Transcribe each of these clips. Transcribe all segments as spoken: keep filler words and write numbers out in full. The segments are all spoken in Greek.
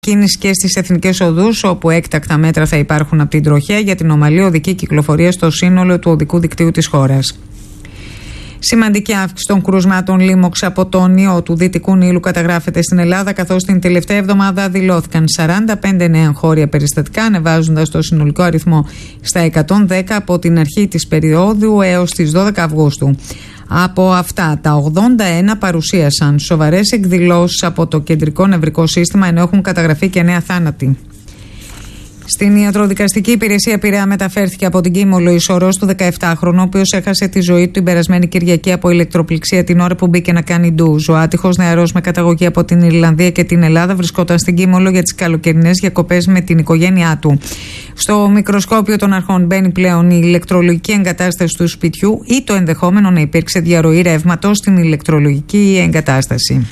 Κίνηση και στις εθνικές οδούς, όπου έκτακτα μέτρα θα υπάρχουν από την τροχέα για την ομαλή οδική κυκλοφορία στο σύνολο του οδικού δικτύου της χώρας. Σημαντική αύξηση των κρούσματων λίμωξ από τον ιό του Δυτικού Νείλου καταγράφεται στην Ελλάδα, καθώς την τελευταία εβδομάδα δηλώθηκαν σαράντα πέντε νέα εγχώρια περιστατικά, ανεβάζοντας το συνολικό αριθμό στα εκατόν δέκα από την αρχή της περίοδου έως τις δώδεκα Αυγούστου. Από αυτά, τα ογδόντα ένα παρουσίασαν σοβαρές εκδηλώσεις από το κεντρικό νευρικό σύστημα, ενώ έχουν καταγραφεί και νέα θάνατοι. Στην ιατροδικαστική υπηρεσία Πειραιά μεταφέρθηκε από την Κίμολο η σωρός του δεκαεπτάχρονου, ο οποίος έχασε τη ζωή του την περασμένη Κυριακή από ηλεκτροπληξία την ώρα που μπήκε να κάνει ντουζ. Ο άτυχος νεαρός με καταγωγή από την Ιρλανδία και την Ελλάδα βρισκόταν στην Κίμολο για τις καλοκαιρινές διακοπές με την οικογένειά του. Στο μικροσκόπιο των αρχών μπαίνει πλέον η ηλεκτρολογική εγκατάσταση του σπιτιού ή το ενδεχόμενο να υπήρξε διαρροή ρεύματος στην ηλεκτρολογική εγκατάσταση.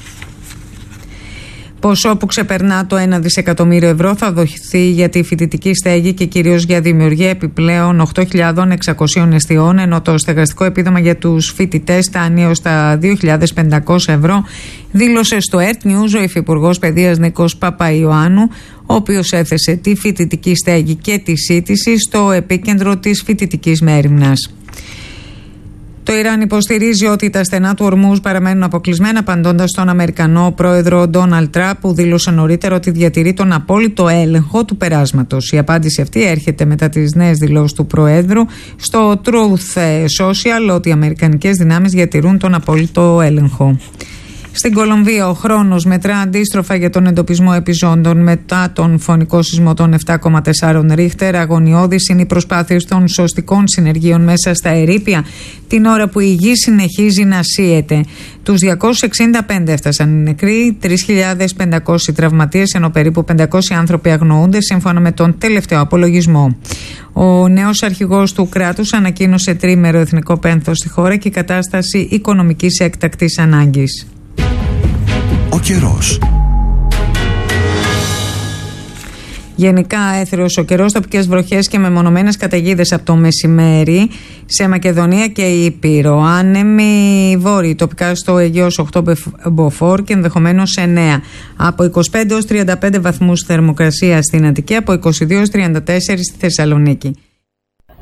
Ποσό που ξεπερνά το ένα δισεκατομμύριο ευρώ θα δοθεί για τη φοιτητική στέγη και κυρίως για δημιουργία επιπλέον οκτώ χιλιάδες εξακόσιων εστιών, ενώ το στεγαστικό επίδομα για τους φοιτητές φτάνει έως τα δύο χιλιάδες πεντακόσια ευρώ, δήλωσε στο Earth News ο Υφυπουργός Παιδείας Νίκος Παπαϊωάννου, ο οποίος έθεσε τη φοιτητική στέγη και τη σύντηση στο επίκεντρο της φοιτητικής μέριμνας. Το Ιράν υποστηρίζει ότι τα στενά του Ορμούζ παραμένουν αποκλεισμένα, απαντώντας στον Αμερικανό πρόεδρο Ντόναλντ Τραμπ, που δήλωσε νωρίτερα ότι διατηρεί τον απόλυτο έλεγχο του περάσματος. Η απάντηση αυτή έρχεται μετά τις νέες δηλώσεις του Προέδρου στο Truth Social ότι οι αμερικανικές δυνάμεις διατηρούν τον απόλυτο έλεγχο. Στην Κολομβία, ο χρόνος μετρά αντίστροφα για τον εντοπισμό επιζώντων μετά τον φωνικό σεισμό των επτά κόμμα τέσσερα Ρίχτερ. Αγωνιώδεις είναι οι προσπάθειες των σωστικών συνεργείων μέσα στα ερείπια, την ώρα που η γη συνεχίζει να σύεται. Τους διακόσιους εξήντα πέντε έφτασαν οι νεκροί, τρεις χιλιάδες πεντακόσιοι τραυματίες, ενώ περίπου πεντακόσιοι άνθρωποι αγνοούνται, σύμφωνα με τον τελευταίο απολογισμό. Ο νέος αρχηγός του κράτους ανακοίνωσε τρίμερο εθνικό πένθος στη χώρα και η κατάσταση οικονομικής έκτακτης ανάγκης. Ο καιρός. Γενικά έθριος ο καιρός, τοπικές βροχές και μεμονωμένες καταιγίδες από το μεσημέρι σε Μακεδονία και Ήπειρο. Άνεμοι βόρειοι, τοπικά στο Αιγαίο οκτώ μποφόρ και ενδεχομένως εννέα. Από είκοσι πέντε έως τριάντα πέντε βαθμούς θερμοκρασία στην Αττική, από είκοσι δύο έως τριάντα τέσσερα στη Θεσσαλονίκη.